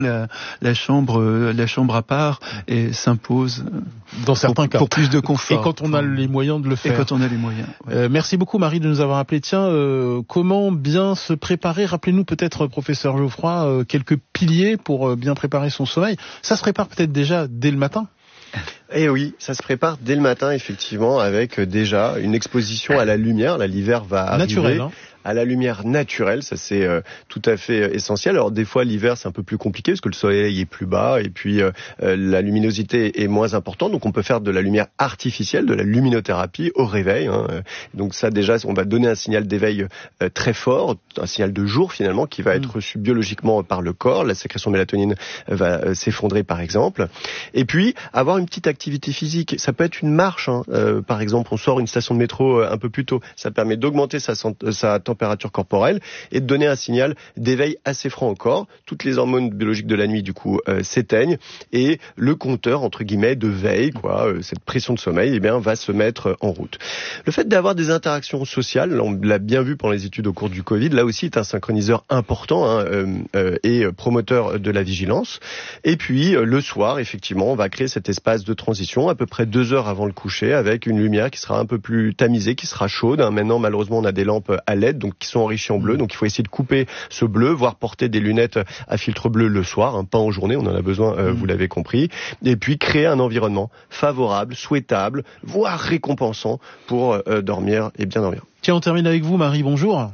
la chambre à part et s'impose dans certains cas pour plus de confort. Et quand on a les moyens de le faire. Et quand on a les moyens. Ouais. Merci beaucoup Marie de nous avoir appelé. Tiens, comment bien se préparer? Rappelez-nous peut-être, professeur Geoffroy, quelques piliers pour bien préparer son sommeil. Ça se prépare peut-être déjà dès le matin? Eh oui, ça se prépare dès le matin, effectivement, avec déjà une exposition à la lumière. Là, l'hiver va arriver. Naturel, hein. À la lumière naturelle, ça c'est tout à fait essentiel. Alors des fois l'hiver c'est un peu plus compliqué parce que le soleil est plus bas et puis la luminosité est moins importante, donc on peut faire de la lumière artificielle, de la luminothérapie au réveil. Donc ça déjà on va donner un signal d'éveil très fort, un signal de jour finalement qui va être reçu biologiquement par le corps. La sécrétion de mélatonine va s'effondrer par exemple. Et puis avoir une petite activité physique, ça peut être une marche. Par exemple on sort une station de métro un peu plus tôt, ça permet d'augmenter sa température corporelle et de donner un signal d'éveil assez franc au corps. Toutes les hormones biologiques de la nuit du coup s'éteignent et le compteur entre guillemets de veille, cette pression de sommeil, va se mettre en route. Le fait d'avoir des interactions sociales, on l'a bien vu pendant les études au cours du Covid, là aussi est un synchroniseur important et promoteur de la vigilance. Et puis le soir, effectivement, on va créer cet espace de transition à peu près 2 heures avant le coucher avec une lumière qui sera un peu plus tamisée, qui sera chaude. Maintenant, malheureusement, on a des lampes à LED donc qui sont enrichis en bleu, donc il faut essayer de couper ce bleu, voire porter des lunettes à filtre bleu le soir, pas en journée, on en a besoin, vous l'avez compris, et puis créer un environnement favorable, souhaitable, voire récompensant pour dormir et bien dormir. Tiens, on termine avec vous Marie, bonjour.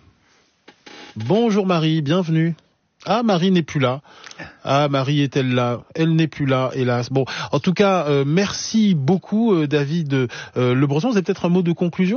Bonjour Marie, bienvenue. Ah, Marie n'est plus là. Ah, Marie est-elle là? Elle n'est plus là, hélas. Bon, en tout cas, merci beaucoup David Le Breton. Vous avez peut-être un mot de conclusion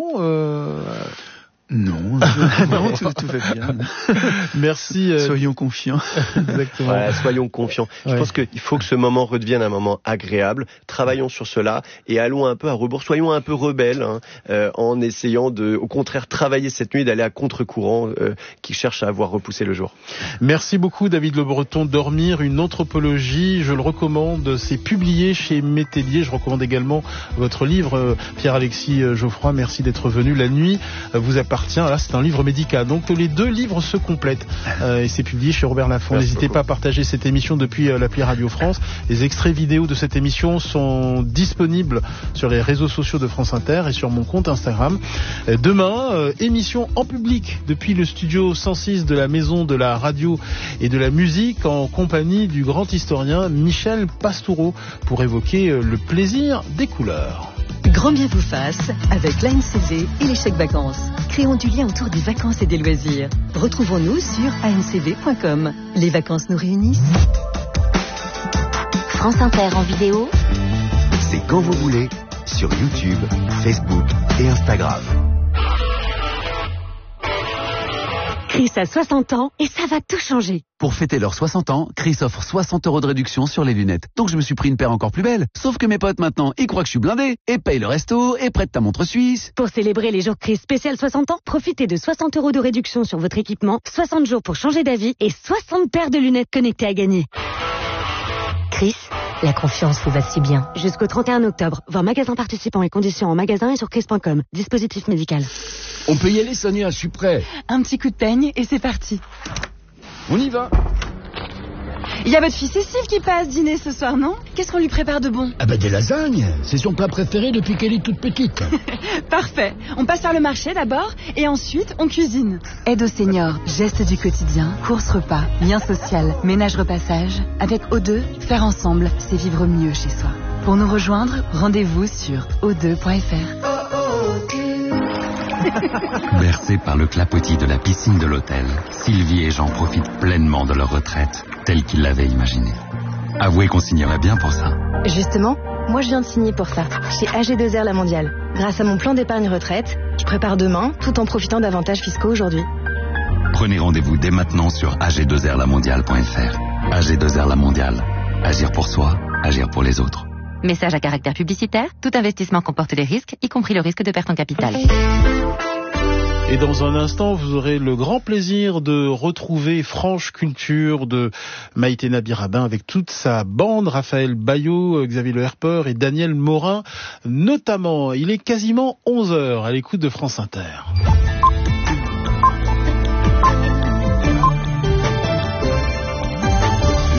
Non, tout va bien. Merci. Soyons confiants. Exactement. Voilà, soyons confiants. Je pense qu'il faut que ce moment redevienne un moment agréable. Travaillons sur cela et allons un peu à rebours. Soyons un peu rebelles en essayant de, au contraire, travailler cette nuit, d'aller à contre-courant qui cherche à avoir repoussé le jour. Merci beaucoup David Le Breton. Dormir, une anthropologie, je le recommande. C'est publié chez Métellier. Je recommande également votre livre, Pierre-Alexis Geoffroy. Merci d'être venu. La nuit vous appartient. Là, c'est un livre médical. Donc, les deux livres se complètent. Et c'est publié chez Robert Laffont. N'hésitez pas à partager cette émission depuis l'appli Radio France. Les extraits vidéo de cette émission sont disponibles sur les réseaux sociaux de France Inter et sur mon compte Instagram. Demain, émission en public depuis le studio 106 de la Maison de la Radio et de la Musique en compagnie du grand historien Michel Pastoureau pour évoquer le plaisir des couleurs. Grand bien vous fasse avec l'ANCV et les chèques vacances. Créons du lien autour des vacances et des loisirs. Retrouvons-nous sur ancv.com. Les vacances nous réunissent. France Inter en vidéo. C'est quand vous voulez, sur YouTube, Facebook et Instagram. Chris a 60 ans et ça va tout changer. Pour fêter leurs 60 ans, Chris offre 60 € de réduction sur les lunettes. Donc je me suis pris une paire encore plus belle. Sauf que mes potes maintenant, ils croient que je suis blindé et payent le resto et prêtent ta montre suisse. Pour célébrer les jours Chris spécial 60 ans, profitez de 60 € de réduction sur votre équipement, 60 jours pour changer d'avis et 60 paires de lunettes connectées à gagner. Chris, la confiance vous va si bien. Jusqu'au 31 octobre, voir magasin participants et conditions en magasin et sur chris.com. Dispositif médical. On peut y aller Sonia, je suis prêt. Un petit coup de peigne et c'est parti. On y va. Il y a votre fille Cécile qui passe dîner ce soir, non? Qu'est-ce qu'on lui prépare de bon? Ah bah des lasagnes. C'est son plat préféré depuis qu'elle est toute petite. Parfait. On passe faire le marché d'abord et ensuite on cuisine. Aide aux seniors, gestes du quotidien, courses repas, lien social, ménage repassage. Avec O2, faire ensemble, c'est vivre mieux chez soi. Pour nous rejoindre, rendez-vous sur o2.fr. Bercés par le clapotis de la piscine de l'hôtel, Sylvie et Jean profitent pleinement de leur retraite, telle qu'ils l'avaient imaginée. Avouez qu'on signerait bien pour ça. Justement, moi je viens de signer pour ça, chez AG2R La Mondiale. Grâce à mon plan d'épargne retraite, je prépare demain, tout en profitant d'avantages fiscaux aujourd'hui. Prenez rendez-vous dès maintenant sur ag2rlamondiale.fr. AG2R La Mondiale. Agir pour soi, agir pour les autres. Message à caractère publicitaire, tout investissement comporte des risques, y compris le risque de perte en capital. Et dans un instant, vous aurez le grand plaisir de retrouver Franche Culture de Maïté Nabirabin avec toute sa bande, Raphaël Bayot, Xavier Le Herper et Daniel Morin notamment. Il est quasiment 11h à l'écoute de France Inter.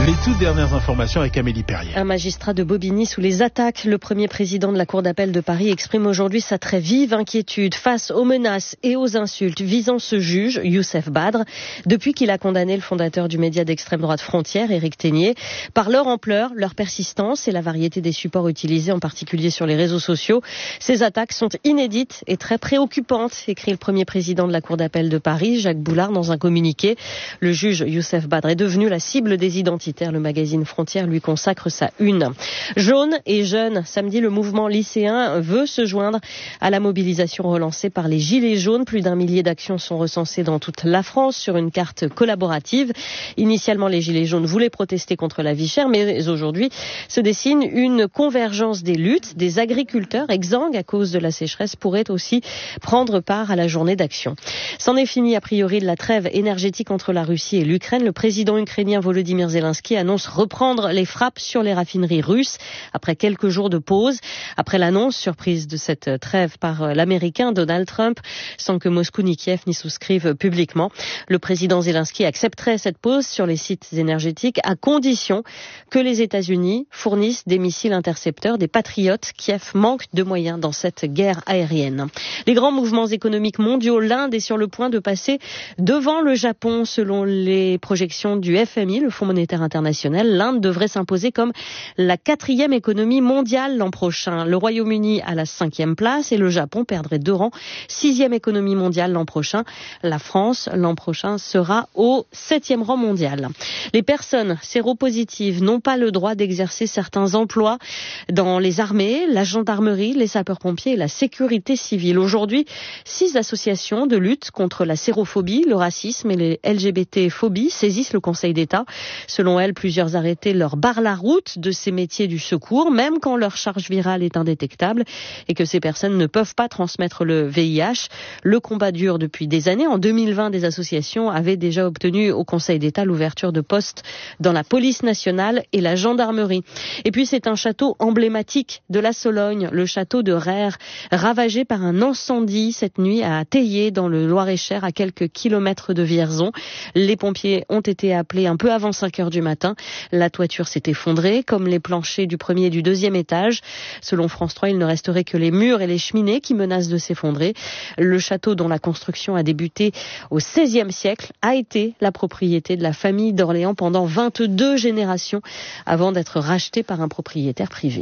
Les toutes dernières informations avec Amélie Perrier. Un magistrat de Bobigny sous les attaques. Le premier président de la Cour d'appel de Paris exprime aujourd'hui sa très vive inquiétude face aux menaces et aux insultes visant ce juge, Youssef Badr, depuis qu'il a condamné le fondateur du média d'extrême droite Frontières, Éric Ténier, par leur ampleur, leur persistance et la variété des supports utilisés, en particulier sur les réseaux sociaux. Ces attaques sont inédites et très préoccupantes, écrit le premier président de la Cour d'appel de Paris, Jacques Boulard, dans un communiqué. Le juge Youssef Badr est devenu la cible des identitaires. Le magazine Frontières lui consacre sa une. Jaune et jeune, samedi, le mouvement lycéen veut se joindre à la mobilisation relancée par les Gilets jaunes. Plus d'1 millier d'actions sont recensées dans toute la France sur une carte collaborative. Initialement, les Gilets jaunes voulaient protester contre la vie chère, mais aujourd'hui se dessine une convergence des luttes. Des agriculteurs exsangues à cause de la sécheresse pourraient aussi prendre part à la journée d'action. C'en est fini, a priori, de la trêve énergétique entre la Russie et l'Ukraine. Le président ukrainien Volodymyr Zelensky annonce reprendre les frappes sur les raffineries russes après quelques jours de pause. Après l'annonce surprise de cette trêve par l'Américain Donald Trump, sans que Moscou ni Kiev n'y souscrivent publiquement, le président Zelensky accepterait cette pause sur les sites énergétiques à condition que les États-Unis fournissent des missiles intercepteurs, des Patriotes. Kiev manque de moyens dans cette guerre aérienne. Les grands mouvements économiques mondiaux, l'Inde est sur le point de passer devant le Japon selon les projections du FMI, le Fonds monétaire international. L'Inde devrait s'imposer comme la 4e économie mondiale l'an prochain. Le Royaume-Uni à la 5e place et le Japon perdrait 2 rangs. 6e économie mondiale l'an prochain. La France, l'an prochain, sera au 7e rang mondial. Les personnes séropositives n'ont pas le droit d'exercer certains emplois dans les armées, la gendarmerie, les sapeurs-pompiers et la sécurité civile. Aujourd'hui, 6 associations de lutte contre la sérophobie, le racisme et les LGBT-phobies saisissent le Conseil d'État. Selon elles, plusieurs arrêtés leur barrent la route de ces métiers du secours, même quand leur charge virale est indétectable et que ces personnes ne peuvent pas transmettre le VIH. Le combat dure depuis des années. En 2020, des associations avaient déjà obtenu au Conseil d'État l'ouverture de postes dans la police nationale et la gendarmerie. Et puis c'est un château emblématique de la Sologne, le château de Rères, ravagé par un incendie cette nuit à Théier, dans le Loir-et-Cher, à quelques kilomètres de Vierzon. Les pompiers ont été appelés un peu avant 5 heures du matin. La toiture s'est effondrée, comme les planchers du 1er et du 2e étage. Selon France 3, il ne resterait que les murs et les cheminées qui menacent de s'effondrer. Le château, dont la construction a débuté au XVIe siècle, a été la propriété de la famille d'Orléans pendant 22 générations, avant d'être racheté par un propriétaire privé.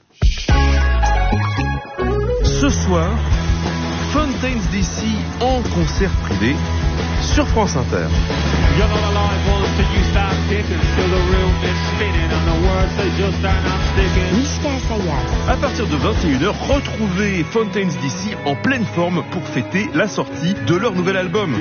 Ce soir, Fountains DC en concert privé sur France Inter. À partir de 21h, retrouvez Fountains DC en pleine forme pour fêter la sortie de leur nouvel album.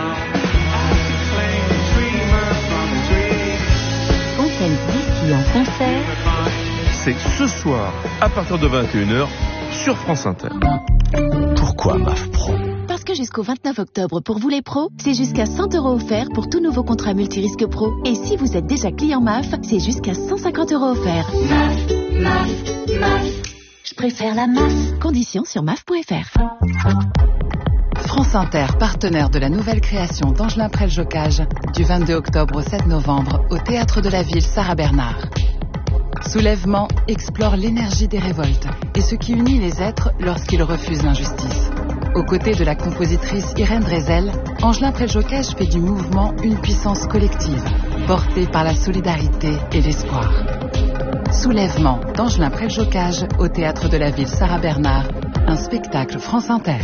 Fountains DC en concert. C'est ce soir, à partir de 21h, sur France Inter. Pourquoi MAF Pro ? Parce que jusqu'au 29 octobre, pour vous les pros, c'est jusqu'à 100 € offerts pour tout nouveau contrat multirisque pro. Et si vous êtes déjà client MAF, c'est jusqu'à 150 € offerts. MAF. Je préfère la MAF. Conditions sur MAF.fr. France Inter, partenaire de la nouvelle création d'Angelin Prel-Jocage, du 22 octobre au 7 novembre, au Théâtre de la Ville Sarah Bernard. Soulèvement explore l'énergie des révoltes et ce qui unit les êtres lorsqu'ils refusent l'injustice. Aux côtés de la compositrice Irène Drezel, Angelin Prel-Jocage fait du mouvement une puissance collective, portée par la solidarité et l'espoir. Soulèvement d'Angelin Prel-Jocage au Théâtre de la Ville Sarah Bernard, un spectacle France Inter.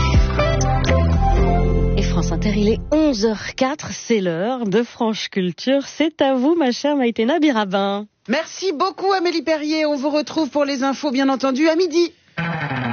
Et France Inter, il est 11h04, c'est l'heure de Franche Culture. C'est à vous, ma chère Maïtena Birabin. Merci beaucoup Amélie Perrier, on vous retrouve pour les infos bien entendu à midi.